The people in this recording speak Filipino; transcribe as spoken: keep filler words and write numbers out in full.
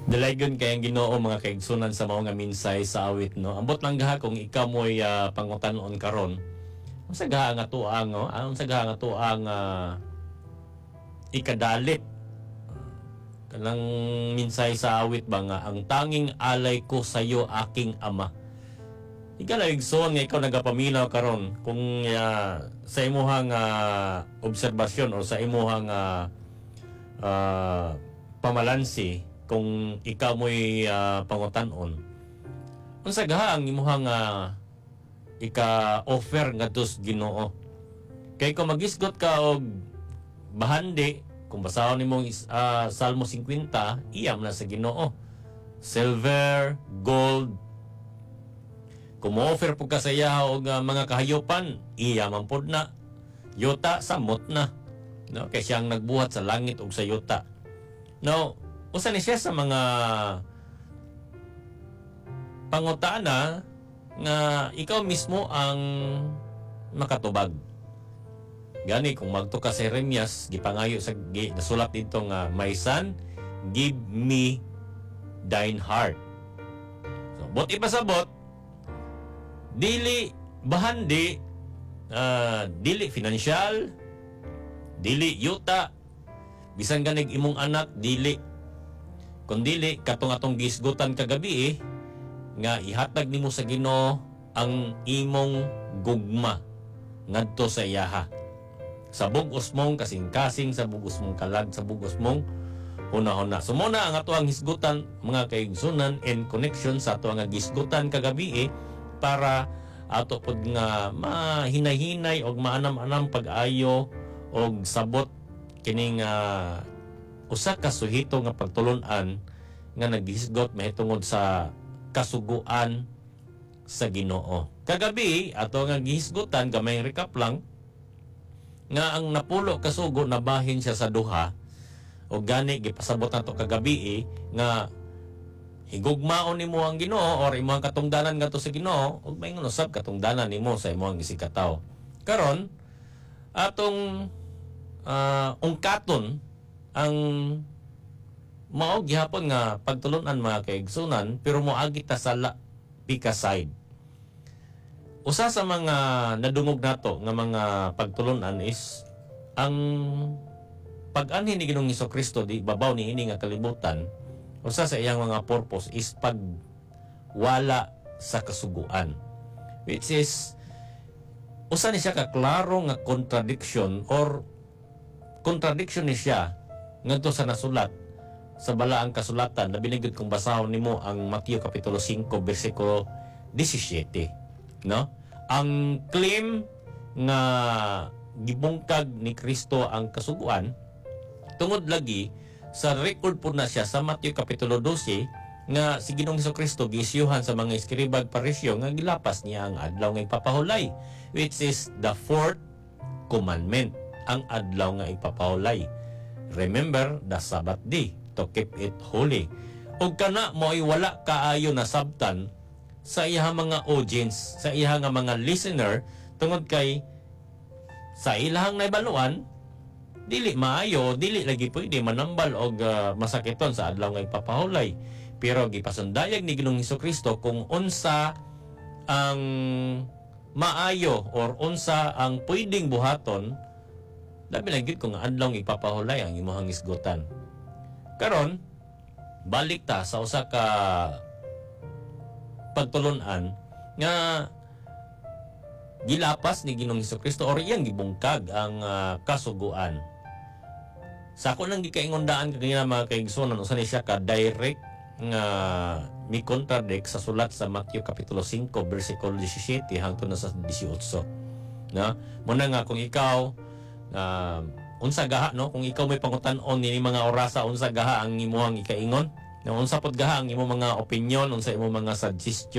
Dalaygon kayang Ginoo mga kaigsunan sa mao nga minsay sa awit, no. Ambot lang gaha kung ikaw mo'y uh, pangutan-on karon. Unsa gaha nga tuang, no? Ang unsa gaha nga tuang uh, ikadalit kanang minsay sa awit ba nga ang tanging alay ko sa iyo aking ama. Ikaw nga ikaw nagapaminaw karon kung uh, sa imuhang uh, obserbasyon o sa imuhang uh, uh, pamalansi kung ikaw mo'y uh, pangutan-on. Unsa gaha ang imuhang uh, ika-offer ngadtos Ginoo. Kay kung magisgot ka og bahandi, kung basahon nimong uh, Salmo fifty, iyam na sa Ginoo. Silver, gold. Kung mo-offer po ka sa iya og uh, mga kahayopan, iyam ang pod na. Yuta, samot na. No? Kay siyang nagbuhat sa langit og sa yuta. Now, usa ni siya sa mga pangutana nga ikaw mismo ang makatubag. Gani kung magto ka sa Jeremias, gipangayo sa gi, nasulat dito nga, "My son, give me thine heart." So, bot ipasabot, dili bahandi, uh, dili financial, dili yuta, bisan ganig imong anak, dili. Kung dili, katong atong gisgutan kagabi eh, nga ihatag nimo sa Ginoo ang imong gugma ngadto sa iyaha. Sa bugos mong kasing-kasing, sa bugos mong kalag, sa bugos mong huna-huna. So muna ang ato ang hisgutan, mga kaigsunan, and connection sa ato ang gisgutan kagabi eh, para ato pod nga mahinay-hinay og maanam-anam pag-ayo og sabot kining uh, usa ka suhito nga pagtulon-an nga naghisgot mahitungod sa kasuguan sa Ginoo. Kagabi ato nga gihisgutan, gamay recap lang, nga ang napulo kasugo nabahin siya sa duha o gani gipasabot nato kagabi eh, nga higugmaon nimo ang Ginoo or imong katungdanan ngadto sa Ginoo ug mayngon usab katungdanan nimo sa imong gisikataw. Karon atong uh, ungkaton ang mao gihapon nga pagtulunan mga kaigsunan, pero moagi ta sa pika side. Usa sa mga nadungog nato nga mga pagtulunan is ang pag-anhi ni Ginoong Hesukristo di babaw ni ini nga kalibutan. Usa sa iyang mga purpose is pagwala sa kasuguan, which is usa ni siya ka klaro nga contradiction or contradiction ni siya ngadto sa nasulat sa balaang kasulatan na binigod kong basahon nimo ang Mateo kapitulo five bersikulo seventeen, no? Ang claim nga gibungkag ni Kristo ang kasuguan tungod lagi sa record po na siya sa Mateo kapitulo twelve nga si Ginoong Hesukristo giisyuhan sa mga eskribag parisyo nga gilapas niya ang adlaw nga ipapahulay, which is the fourth commandment, ang adlaw nga ipapahulay. Remember the Sabbath day to keep it holy. O kana mo ay wala kaayo na sabtan sa iyang mga audience, sa iyang mga listener, tungod kay sa ilahang naibaluan, dili maayo, dili lagi pwede manambal og uh, masakiton sa adlaw nga ipapahulay. Pero gipasundayag ni Ginoong Hesukristo kung unsa ang maayo or unsa ang pwedeng buhaton. Labi lang gid kung adlaw ipapahulay ang imong hisgutan. Karon balik ta sa usa ka pagtulunan nga gilapas ni Ginoong Hesukristo or iyang gibungkag ang uh, kasuguan. Sa ako nang gikaingondaan kanina mga kaigsunan, usa ni siya ka direct nga mi contradict sa sulat sa Mateo kapitulo five bersikulo seventeen hangtod na sa eighteen. Na, muna nga kung ikaw Uh, unsa gaha, no, kung ikaw may pangutan-on ni mga orasa, unsa gaha ang imuhang ikaingon, no, unsa pod gaha ang imong mga opinion, unsa imong mga suggestion